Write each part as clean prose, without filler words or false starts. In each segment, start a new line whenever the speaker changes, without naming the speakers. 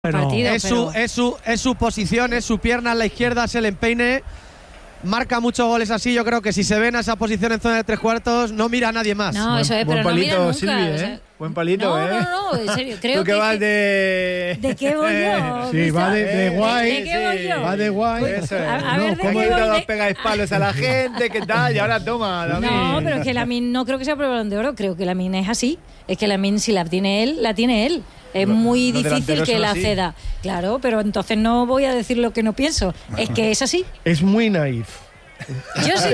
partido,
es su posición, es su pierna en la izquierda, es el empeine. Marca muchos goles así. Yo creo que si se ven a esa posición en zona de 3/4, no mira a nadie más.
No, eso es, pero no mira nunca.
Silvi,
o sea,
buen palito,
no, en serio. Creo
¿Tú que vas
de... ¿De qué voy yo?
Sí, va de guay.
¿De qué voy yo?
Va de guay.
Eso es.
A ver, ¿de
¿Cómo
qué voy
todos pegáis palos a la gente? ¿Qué tal? Y ahora toma.
No, pero es que Lamine no creo que sea por el Balón de Oro. Creo que Lamine es así. Es que Lamine, si la tiene él, la tiene él. Es muy difícil que la ceda. Claro, pero entonces no voy a decir lo que no pienso. Es que es así.
Es muy naif.
Yo soy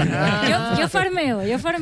yo farmeo.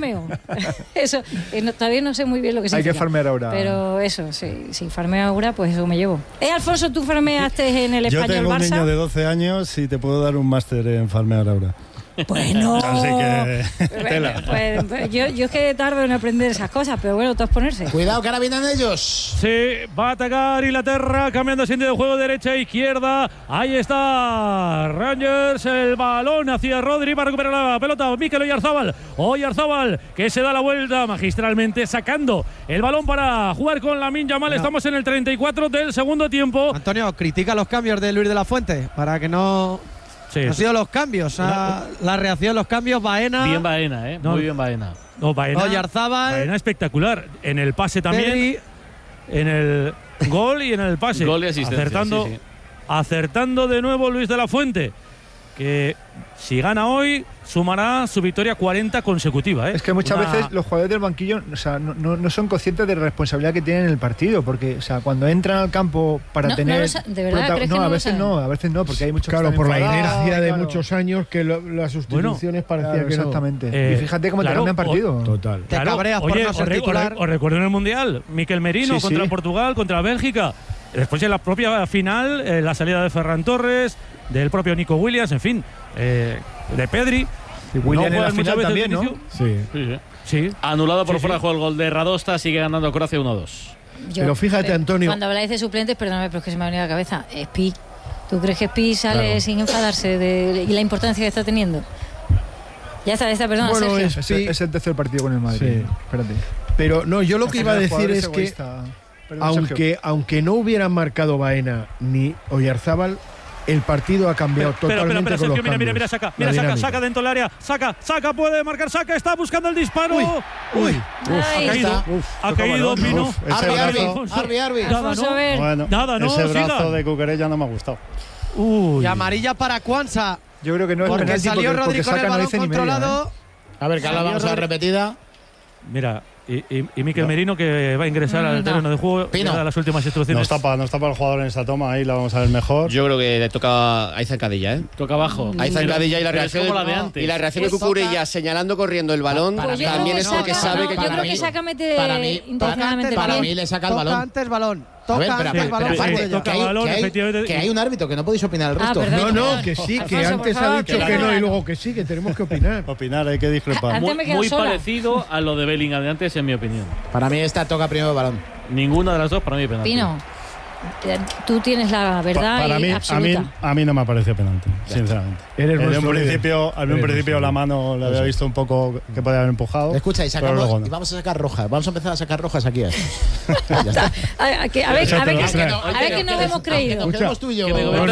Eso, todavía no sé muy bien lo que significa.
Hay que farmear ahora.
Pero eso, si farmeo ahora, pues eso me llevo. Alfonso, tú farmeaste en el Español Barça.
Yo tengo un niño de 12 años y te puedo dar un máster en farmear ahora.
Bueno,
así que tela.
Pues yo es que tardo en aprender esas cosas, pero bueno, todos ponerse.
Cuidado que ahora vienen ellos.
Sí, va a atacar Inglaterra, cambiando sentido de juego derecha e izquierda. Ahí está Rangers, el balón hacia Rodri para recuperar la pelota. Mikel Oyarzabal, que se da la vuelta magistralmente, sacando el balón para jugar con Lamine Yamal. No. Estamos en el 34 del segundo tiempo.
Antonio, critica los cambios de Luis de la Fuente para que no... Sí, han sido los cambios, la reacción, los cambios. Baena.
Bien Baena, muy bien Baena.
Oyarzabal.
Baena espectacular. En el pase también. Pedri. En el gol y en el pase.
Gol y asistencia.
Acertando de nuevo Luis de la Fuente, que si gana hoy sumará su victoria 40 consecutiva.
Es que muchas veces los jugadores del banquillo, o sea, no son conscientes de la responsabilidad que tienen en el partido, porque, o sea, cuando entran al campo para tener...
¿De verdad crees que
a veces no, porque hay muchos...
Claro, por la inercia de
claro.
muchos años que las sustituciones parecía
claro,
que
exactamente.
no.
Y fíjate cómo te cambian partido.
Total.
Te cabreas por no ser titular.
Os recuerdo en el Mundial, Mikel Merino contra Portugal, contra Bélgica. Después en la propia final, la salida de Ferran Torres, del propio Nico Williams, en fin, de Pedri.
Y Williams en la final también, ¿no?
Sí.
Anulado por fuera de juego el gol de Radosta, sigue ganando Croacia 1-2.
Pero fíjate, Antonio.
Cuando habláis de suplentes, perdóname, pero es que se me ha venido a la cabeza. Spi. ¿Tú crees que Spi sale sin enfadarse y la importancia que está teniendo? Ya está, perdona,
bueno,
Sergio.
Es el tercer partido con el Madrid. Sí. Espérate.
Pero no, yo lo que iba a decir es que aunque no hubieran marcado Baena ni Oyarzabal, el partido ha cambiado totalmente.
Pero
con los
Sergio, mira,
cambios.
saca dentro del área, saca, puede marcar, está buscando el disparo. Ha caído Pino.
Arbi.
Nada, no,
ese brazo de Cucurella no me ha gustado.
Y amarilla para Cuanza.
Yo creo que no es
porque salió Rodri con el balón controlado.
A ver, que ahora vamos a la repetida.
Mira, y Mikel Merino, que va a ingresar al terreno de juego, da las últimas instrucciones.
No está para el jugador en esa toma, ahí la vamos a ver mejor.
Yo creo que le toca. Hay zancadilla,
Toca abajo.
Hay zancadilla y la reacción
de antes.
Y la reacción de Cucurella señalando corriendo el balón también es porque sabe que.
Yo creo que Saca mete intencionadamente.
Para mí le saca el balón.
Toca antes balón.
Que hay un árbitro, que no podéis opinar el resto.
No, que sí, que antes ha dicho que no y luego que sí, que tenemos que opinar.
Hay que discrepar.
Muy parecido a lo de Bellingham de antes, en mi opinión.
Para mí esta toca primero el balón.
Ninguna de las dos para mí penalti.
Pino, tú tienes la verdad
para mí,
absoluta.
a mí no me ha parecido penalti, sinceramente. En un principio la mano le había visto un poco que podía haber empujado.
Escucha, y vamos a sacar rojas. Vamos a empezar a sacar rojas aquí. Ya está.
A ver que nos hemos creído.
Tú y yo.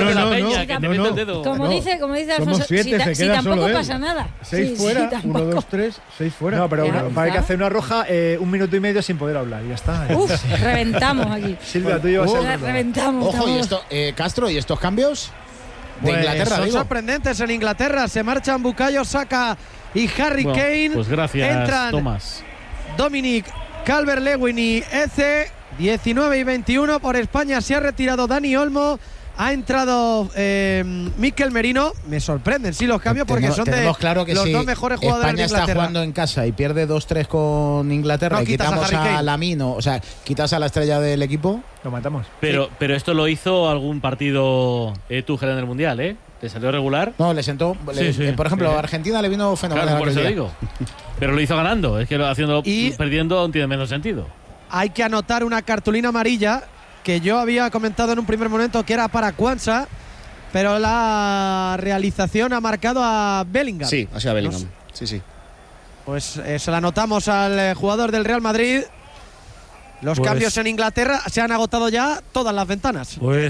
Como dice Alfonso, si tampoco pasa nada.
6 fuera, 1, 2, 3, 6 fuera.
No, pero hay que hacer una roja 1 minuto y medio sin poder hablar. Ya está.
Reventamos aquí.
Silvia, tú llevas
reventamos.
Ojo, y esto, Castro, ¿y estos cambios de Inglaterra?
Son sorprendentes en Inglaterra. Se marchan Bukayo Saka y Harry Kane.
Pues gracias,
entran
Tomás.
Dominic Calvert-Lewin y Eze. 19 y 21 por España. Se ha retirado Dani Olmo. Ha entrado Mikel Merino. Me sorprenden, los cambios, porque son de
claro que
los dos mejores jugadores
España
de Inglaterra.
Está jugando en casa y pierde 2-3 con Inglaterra y quitamos a Lamine, o sea, quitas a la estrella del equipo,
lo matamos.
Pero esto lo hizo algún partido Tuchel en el Mundial, ¿eh? ¿Le salió regular?
No, le sentó. Por ejemplo, a Argentina le vino fenomenal.
Claro, por eso digo. Pero lo hizo ganando. Es que perdiendo tiene menos sentido.
Hay que anotar una cartulina amarilla que yo había comentado en un primer momento que era para Cuanza, pero la realización ha marcado a Bellingham.
Sí, ha sido a Bellingham. No. Sí. Pues se la anotamos al jugador del Real Madrid.
6 fuera, 1, 2, 3, 6 fuera. No, 6 fuera, 1, 2, 3, 6 fuera. Pues se la anotamos al jugador del Real Madrid. Sí. 6 fuera, 1, 2, 3, 6 fuera. Sí. Pues se la anotamos al jugador del Real Madrid. Los cambios en Inglaterra se han agotado ya todas las ventanas.
Pues